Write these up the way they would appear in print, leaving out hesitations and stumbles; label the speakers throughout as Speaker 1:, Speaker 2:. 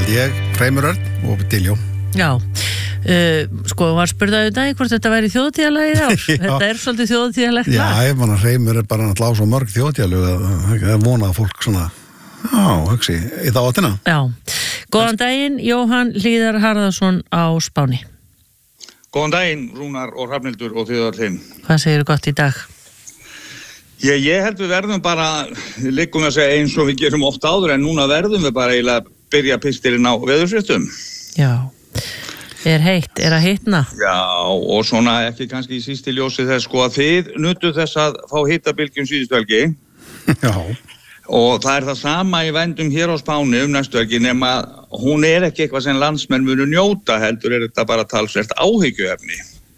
Speaker 1: Ég, Hreimur Örn og Diljó.
Speaker 2: Já, sko var spurðaðu dag hvort þetta væri þjóðtíðalag í ár. Þetta svolítið þjóðtíðalegt lag.
Speaker 1: Já, ég manna Hreimur bara að lása mörg þjóðtíðalög að vona að fólk svona, hugsi, í þá áttina.
Speaker 2: Já, góðan daginn, Jóhann Hlíðar Harðarsson á Spáni.
Speaker 3: Góðan daginn, Rúnar og Hrafnhildur og þjóðarhinn.
Speaker 2: Hvað segirðu gott í dag?
Speaker 3: Ég held við verðum bara, við liggum að segja eins og við gerum oft áður, en núna verðum við bara eiginlega að byrja pistilinn á veðurfréttum.
Speaker 2: Já, heitt, að hitna?
Speaker 3: Já, og svona ekki kannski í sísti ljósi þess sko að þið nutu þess að fá hitabylgjum síðustu helgi.
Speaker 1: Já. Og
Speaker 3: það það sama í vændum hér á Spáni næstu helgi, nema hún ekki eitthvað sem landsmenn munu njóta, heldur þetta bara talsvert áhyggjuefni.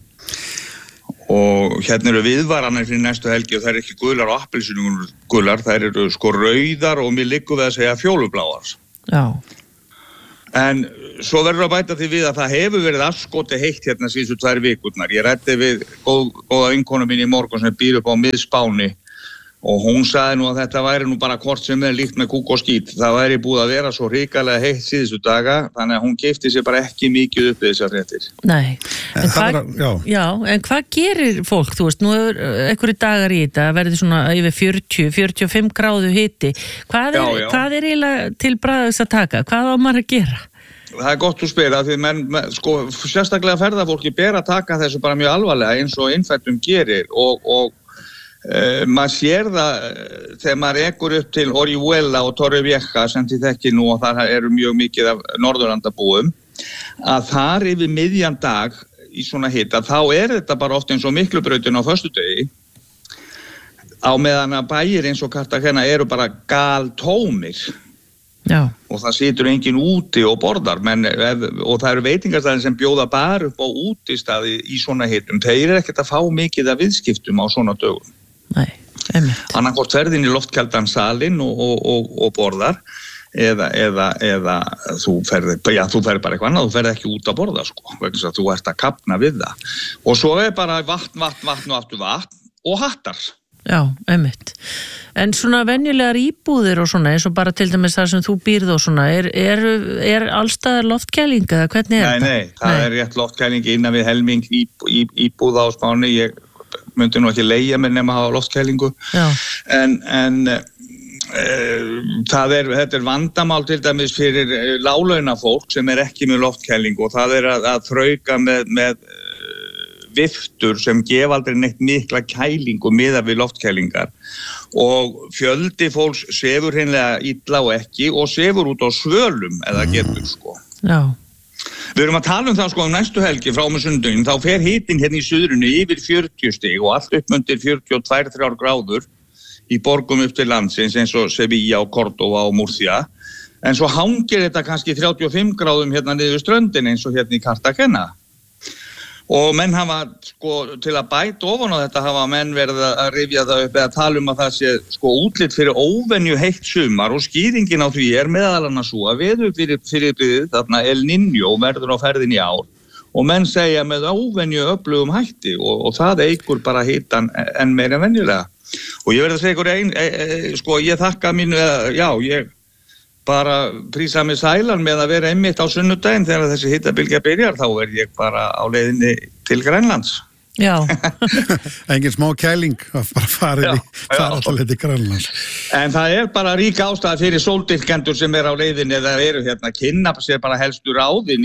Speaker 3: Og hérna eru viðvaranir fyrir næstu helgi og það ekki gular og appelsínum gular, það eru sko rauðar og mér liggur við að segja fjólubláar.
Speaker 2: Já.
Speaker 3: En svo verður að bæta því við að það hefur verið afskoti heitt hérna síðustu 2 vikurnar. Ég ræddi við góða vinkonu mín í morgun sem býr upp á miðspáni og hún sagði nú að þetta væri nú bara hvort sem líkt með kúk og skít. Það væri búið að vera svo hrikalega heitt síðustu daga, þannig að hún keypti sér bara ekki mikið upp við þessar fréttir.
Speaker 2: Nei, en hvað gerir fólk? Þú veist, nú er einhverju dagar í þetta, verður svona yfir 40-45 gráðu hiti. Hvað er eiginlega til bragðs að taka? Hvað á maður að gera?
Speaker 3: Það gott að spila, því menn, sko, sérstaklega ferðafólki ber að taka þessu bara mjög alvarlega eins og innfættum gerir og maður sér það þegar maður ekur upp til Orihuela og Torrevieja sem þið þekki nú og þar eru mjög mikið af Norðurlandabúum að þar yfir miðjan dag í svona hita þá þetta bara oft eins og Miklubrautin á föstudegi á meðan að bæir eins og Cartagena eru bara galtómir.
Speaker 2: Já.
Speaker 3: Og það situr enginn úti og borðar og það eru veitingastæðin sem bjóða bara upp á útistaði í svona hitum. Þeir ekkert að fá mikið af viðskiptum á svona dögum.
Speaker 2: Nei, einmitt.
Speaker 3: Annarkvort ferðin í loftkældan salinn og borðar eða þú ferð bara eitthvað annað, þú ferð ekki út að borða sko, vegna þess að þú ert að kapna við það. Og svo bara vatn og aftur vatn og hattar.
Speaker 2: Já, einmitt. En svona venjulegar íbúðir og svona, eins og bara til dæmis það sem þú býrð og svona, er allstaðar loftkæling eða hvernig þetta?
Speaker 3: Nei, það rétt loftkæling innan við helming íbúða á Spáni. Ég myndi nú ekki leigja mér nema að hafa loftkælingu.
Speaker 2: Já.
Speaker 3: En þetta vandamál til dæmis fyrir láglaunafólk sem ekki með loftkælingu og það að þrauka með viftur sem gefa aldrei neitt mikla kælingu miðað við loftkælingar og fjöldi fólks sefur hreinlega illa og ekki og sefur út á svölum eða getur sko.
Speaker 2: Já.
Speaker 3: Við erum að tala það sko næstu helgi frá með sundaginn, þá fer hitinn hérna í suðrinu yfir 40 stig og allt uppmundir 42-3 gráður í borgum upp til landsins eins og Sevilla og Córdoba og Murcia en svo hangir þetta kannski 35 gráðum hérna niður ströndin eins og hérna í Cartagena. Og menn hafa, sko, til að bæta ofan á þetta hafa menn verið að rifja það upp eða tala að það sé, sko, útlit fyrir óvenju heitt sumar og skýringin á því meðal annars svo að veðurfyrirbrigðið þarna El Niño verður á ferðin í ár og menn segja með óvenju öflugum hætti og það eykur bara hitan enn meira en venjulega. Og ég verð að segja ykkur sko, ég þakka mínu, ég bara prísa mig sælan með að vera einmitt á sunnudaginn þegar þessi hitabylgja byrjar, þá verð ég bara á leiðinni til Grænlands.
Speaker 2: Já.
Speaker 1: Engin smá kæling að bara fara alltaf til Grænlands. En
Speaker 3: það bara rík ástæða fyrir sóldyrkendur sem á leiðinni eða eru hérna kynna sér bara helstu ráðin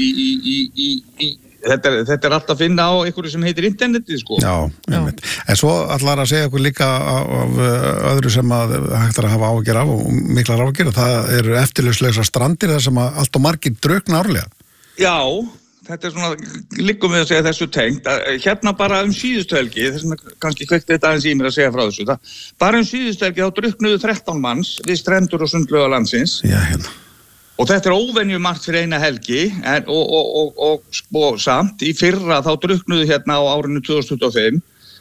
Speaker 3: Þetta alltaf að finna á einhverju sem heitir internetið sko.
Speaker 1: Já, einmitt. En svo allar að segja okkur líka af öðru sem að hægt að hafa áhyggjur af og miklar áhyggjur, það eru eftirlauslegar strandir þar sem að allt og margir drukkna árlega.
Speaker 3: Já, þetta svona, liggum við að segja þessu tengt, hérna bara síðustu helgi, þess að kannski kveikt þetta aðeins í mér að segja frá þessu, bara síðustu helgi þá drukknuðu 13 manns við strendur og sundlauga landsins.
Speaker 1: Já, hérna.
Speaker 3: Og þetta óvenju margt fyrir eina helgi og samt í fyrra þá drukknuðu hérna á árinu 2025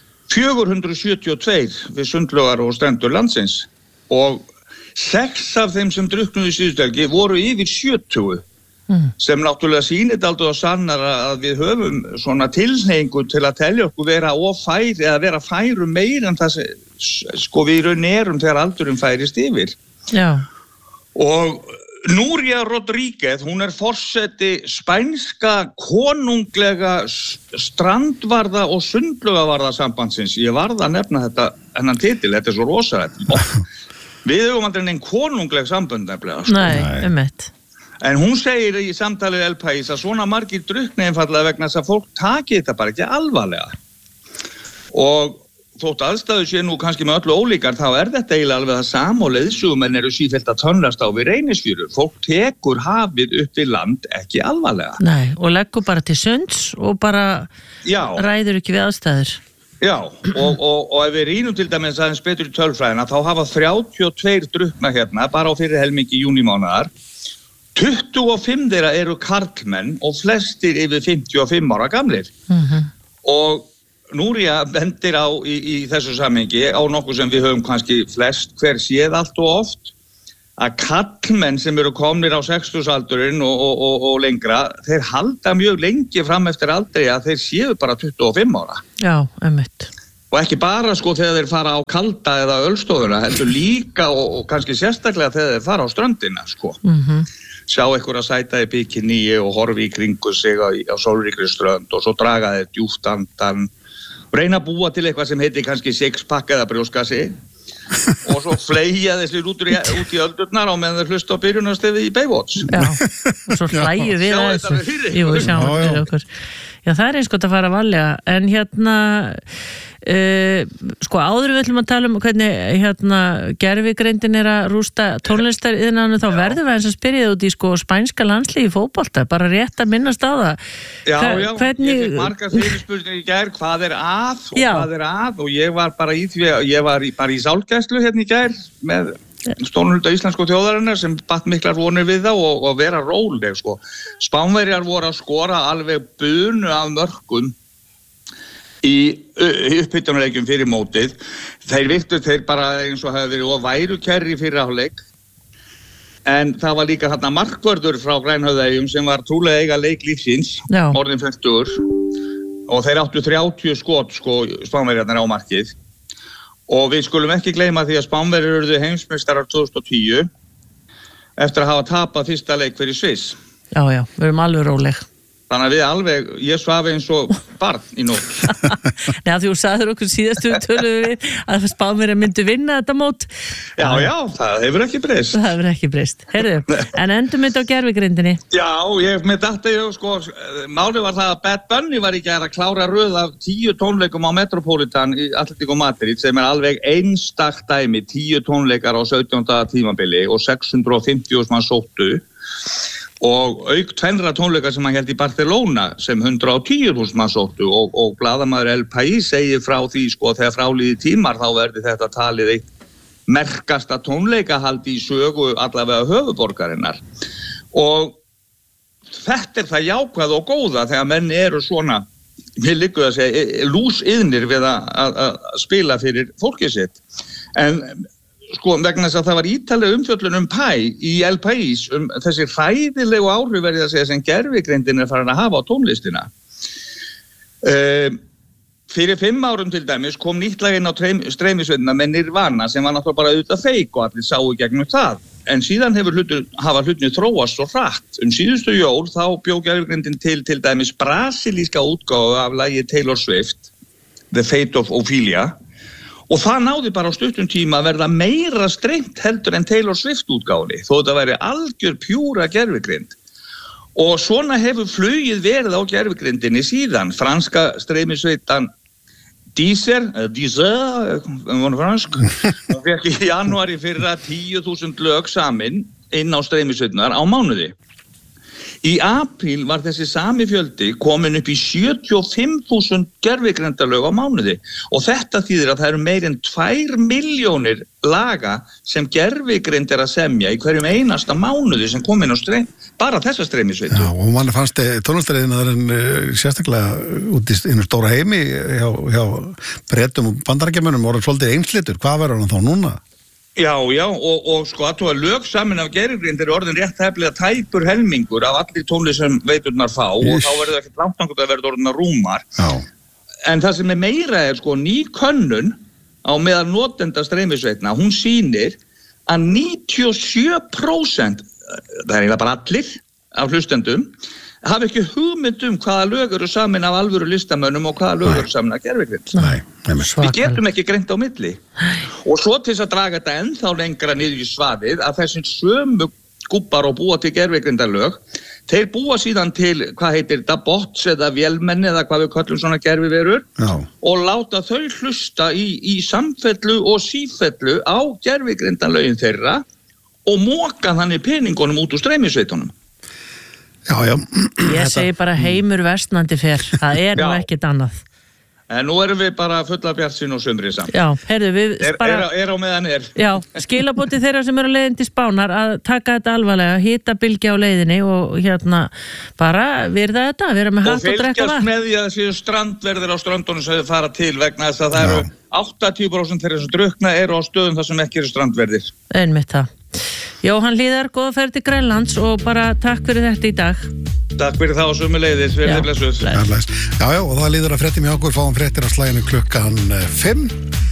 Speaker 3: 472 við sundlaugar og strendur landsins og 6 af þeim sem drukknuðu í síðustu helgi voru yfir 70 sem náttúrulega sýnir dálítið og sannar að við höfum svona tilhneigingu til að telja okkur vera ofæri eða vera færum meir en það sko við raun erum þegar aldurinn færist yfir.
Speaker 2: Já.
Speaker 3: Og Núria Rodríguez, hún forseti spænska konunglega strandvarða og sundlaugavarðasambandsins. Ég varð að nefna hennan titil, þetta svo rosalegt. Við höfum aldrei neinn konungleg sambönd nefnilega.
Speaker 2: Nei.
Speaker 3: En hún segir í samtalið El País að svona margir drukkna einfallega vegna þess að fólk taki þetta bara ekki alvarlega. Og þótt aðstæður sé nú kannski með öllu ólíkar, þá þetta eiginlega alveg það sama og leiðsögumenn eru sífellt að tönnlast á við Reynisfjöru. Fólk tekur hafið upp við land ekki alvarlega.
Speaker 2: Nei, og leggur bara til sunds og bara ræður ekki við aðstæður.
Speaker 3: Já, og ef við rýnum til dæmis aðeins betur í tölfræðina, þá hafa 32 drukkna hérna, bara á fyrir helmingi júnímánaðar. 25 þeirra eru karlmenn og flestir yfir 55 ára gamlir. Og Núria bendir á í þessu samhengi á nokkuð sem við höfum kannski flest hver séð allt og oft, að karlmenn sem eru komnir á 60-aldurinn og lengra, þeir halda mjög lengi fram eftir aldrei að þeir séu bara 25 ára.
Speaker 2: Já, einmitt.
Speaker 3: Og ekki bara þegar þeir fara á kalda eða ölstofuna, heldur líka og kannski sérstaklega þegar þeir fara á ströndina, Sjá einhver að sæta í bikini og horfi í kringu sig á sólríkri strönd og svo draga þeir djúpt andan, reyna að búa til eitthvað sem heitir kannski sixpack eða brjóskassi og svo fleygja þessi út í öldurnar á meðan þeir hlusta á byrjunarstefið í Baywatch.
Speaker 2: Já, og svo hlæju við þessu. Jú, sjáum fyrir okkur. Já, það eins gott að fara varlega, en áður við ætlum að tala hvernig gervigreindin að rústa tónlistariðnaðinum, þá verðum við eins að spyrja út í spænska landslið í fótbolta, bara rétt að minnast á það.
Speaker 3: Já, hvernig... ég fikk margar fyrirspurnir í gær, hvað að og ég var bara í því, ég var bara í sálgæslu hérna í gær með stóran hluta íslensku þjóðarinnar sem batt miklar vonir við það og vera róleg, Spánverjar voru að skora alveg bunu af mörkum í upphittunarleikjum fyrir mótið. Þeir bara eins og hefði verið og værukærri fyrir hálfleik. En það var líka þarna markvörður frá Grænhöfðaeyjum sem var trúlega eiga leik lífsins, orðin 50 og þeir áttu 30 skot Spánverjarnir á markið. Og við skulum ekki gleyma því að Spánverjar urðu heimsmeistarar 2010 eftir að hafa tapað fyrsta leik fyrir Sviss.
Speaker 2: Já, við erum alveg róleg.
Speaker 3: Þannig að ég svaf eins og barn í nótt.
Speaker 2: Nei, þú sagðir okkur síðastu töluðu við að Spánverjar myndu vinna þetta mót.
Speaker 3: Já, það hefur ekki breyst.
Speaker 2: Það hefur ekki breyst. Heyrðu, en endum þetta á gervigrindinni?
Speaker 3: Já, málið var það að Bad Bunny var í gær að klára röð af 10 tónleikum á Metropolitan í Atletico Madrid sem alveg einstakt dæmi, 10 tónleikar á 17. tímabili og 650 manns sóttu. Og auk 2 tónleika sem hann hélt í Barcelona sem 110.000 manns sóttu og blaðamaður El País segir frá því þegar frálíði tímar þá verði þetta talið eitt merkasta tónleikahald í sögu allavega höfuborgarinnar. Og þetta það jákvæð og góða þegar menn eru svona, við liggur að segja, lúsiðnir við að spila fyrir fólkið sitt. En vegna þess að það var ítarleg umfjöllun í El País þessi hræðilegu áhrif verið að segja sem gervigreindin farin að hafa á tónlistina. Fyrir 5 árum til dæmis kom nýtt lag inn á streymisveitina með Nirvana sem var náttúrulega bara auðvitað feik og allir sáu gegnum það. En síðan hafa hlutinni þróast svo hratt. Síðustu jól þá bjó gervigreindin til dæmis brasilíska útgáfu af lagi Taylor Swift, The Fate of Ophelia. Og það náði bara á stuttum tíma að verða meira streymt heldur en Taylor Swift útgáfunni, þó þetta væri algjör pjúra gervigrind. Og svona hefur flugið verið á gervigrindinni síðan. Franska streymisveitan Deezer, hún fransk, hún fékk í janúari fyrra 10.000 lög samin inn á streymisveitunar á mánuði. Í apríl var þessi sami fjöldi komin upp í 75.000 gervigrindalög á mánuði og þetta þýðir að það eru meir en 2 milljónir laga sem gervigrind að semja í hverjum einasta mánuði sem kom inn á bara þessa streymisveitu.
Speaker 1: Já, og mann fannst tónlistariðnaðurinn sérstaklega út í stóra heimi hjá Bretum og Bandaríkjamönnum voru svolítið einslitur. Hvað verður hann þá núna?
Speaker 3: Já, og að lög samin af gervigrind orðin rétt hefnilega tæpur helmingur af allir tónlist sem veiturnar fá og þá verður ekki langt að verða orðina rúmar.
Speaker 1: Já.
Speaker 3: En það sem meira ný könnun á meðal notenda streymisveitna, hún sýnir að 97% það eiginlega bara allir af hlustendum, hafa ekki hugmynd hvaða lög eru samin af alvöru listamönnum og hvaða lög eru samin af gervigreind. Við getum ekki greint á milli. Og svo til þess að draga þetta ennþá lengra niður í svaðið að þessum sömu gúbbar og búa til gervigreindarlög, þeir búa síðan til, hvað heitir þetta, bots eða vélmenni eða hvað við köllum svona gerviverur og láta þau hlusta í samfellu og sífellu á gervigreindarlögin þeirra og moka þannig peningunum út úr streymisveitunum.
Speaker 1: Já.
Speaker 2: Ég segi bara heimur versnandi fer, það nú ekkert annað.
Speaker 3: En nú erum við bara fulla bjartsýn og sundri saman.
Speaker 2: Já, heyrðu, við bara...
Speaker 3: Er á meðan er.
Speaker 2: Já, skilabóti þeirra sem eru á leiðin til Spánar að taka þetta alvarlega, hita bylgja á leiðinni og bara virða þetta, vera með hatt og drekka vatn.
Speaker 3: Og fylgjast með því að þessi strandverðir á ströndunum sem þau fara til vegna þess að það eru 80% þeirra sem drukna eru á stöðum þar sem ekki eru strandverðir.
Speaker 2: Einmitt það. Jóhann Hlíðar, góða ferð til Grænlands og bara takk fyrir þetta í dag.
Speaker 3: Takk fyrir það og sömuleiðis, verið blessuð.
Speaker 1: Já, og það líður að fréttum hjá okkur, fáum fréttir á slaginu klukkan 5.